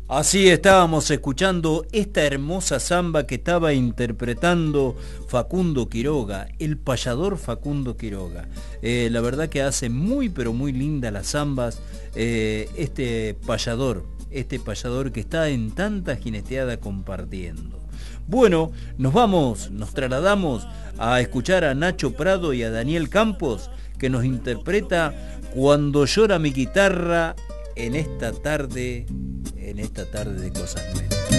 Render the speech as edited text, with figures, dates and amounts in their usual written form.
Así estábamos escuchando esta hermosa samba que estaba interpretando Facundo Quiroga, el payador Facundo Quiroga. La verdad que hace muy pero muy lindas las zambas este payador que está en tanta jineteada compartiendo. Bueno, nos trasladamos a escuchar a Nacho Prado y a Daniel Campos, que nos interpreta Cuando llora mi guitarra en esta tarde de cosas nuevas.